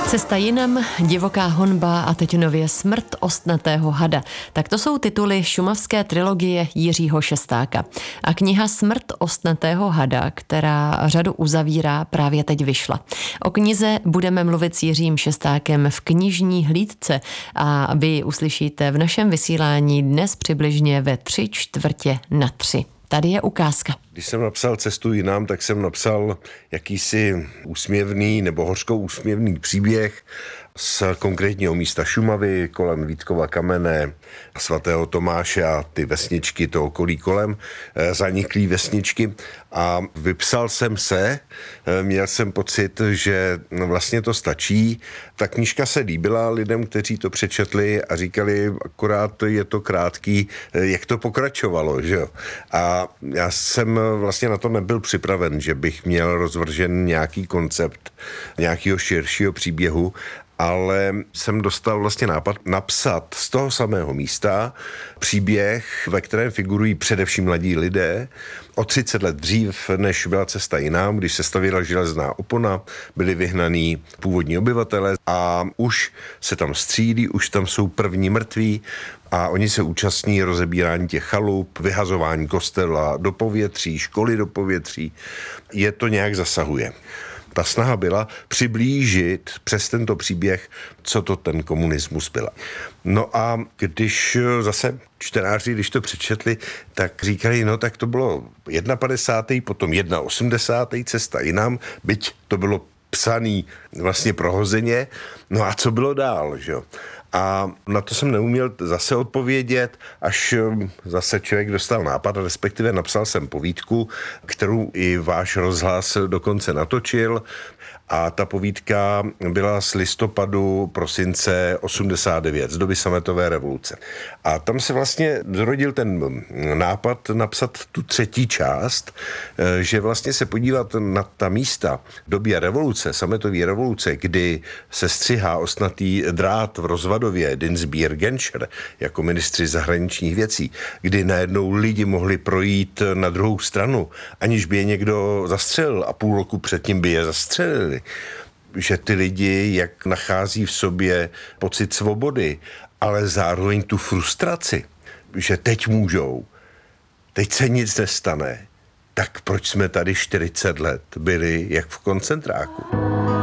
Cesta jinam, divoká honba a teď nově smrt ostnatého hada. Tak to jsou tituly šumavské trilogie Jiřího Šestáka. A kniha Smrt ostnatého hada, která řadu uzavírá, právě teď vyšla. O knize budeme mluvit s Jiřím Šestákem v knižní hlídce a vy ji uslyšíte v našem vysílání dnes přibližně ve 2:45. Tady je ukázka. Když jsem napsal Cestu jinam, tak jsem napsal jakýsi úsměvný nebo hořkou úsměvný příběh z konkrétního místa Šumavy, kolem Vítkova kamene, svatého Tomáše a ty vesničky, to okolí kolem, zaniklý vesničky. A vypsal jsem se, měl jsem pocit, že vlastně to stačí. Ta knížka se líbila lidem, kteří to přečetli a říkali, akorát je to krátký, jak to pokračovalo, že jo. A já jsem vlastně na to nebyl připraven, že bych měl rozvržen nějaký koncept nějakého širšího příběhu, ale jsem dostal vlastně nápad napsat z toho samého místa příběh, ve kterém figurují především mladí lidé. O 30 let dřív, než byla Cesta jinam, když se stavěla železná opona, byli vyhnaní původní obyvatelé a už se tam střílí, už tam jsou první mrtví a oni se účastní rozebírání těch chalup, vyhazování kostela do povětří, školy do povětří. Je to nějak zasahuje. Ta snaha byla přiblížit přes tento příběh, co to ten komunismus byla. No a když zase čtenáři, když to přečetli, tak říkali, no tak to bylo 51., potom 81. Cesta jinam, byť to bylo psaný vlastně prohozeně, no a co bylo dál, že jo? A na to jsem neuměl zase odpovědět, až zase člověk dostal nápad, respektive napsal jsem povídku, kterou i váš rozhlas dokonce natočil. A ta povídka byla z listopadu, prosince 89, z doby sametové revoluce. A tam se vlastně zrodil ten nápad napsat tu třetí část, že vlastně se podívat na ta místa v době revoluce, sametové revoluce, kdy se střihá ostnatý drát v Rozvadově, Dinsbier Genscher, jako ministři zahraničních věcí, kdy najednou lidi mohli projít na druhou stranu, aniž by je někdo zastřelil a půl roku předtím by je zastřelili. Že ty lidi, jak nachází v sobě pocit svobody, ale zároveň tu frustraci, že teď můžou, teď se nic nestane, tak proč jsme tady 40 let byli jak v koncentráku?